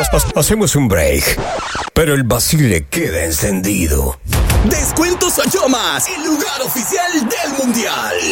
Hacemos un break, pero el Basile queda encendido. Descuentos Soyomas, el lugar oficial del Mundial.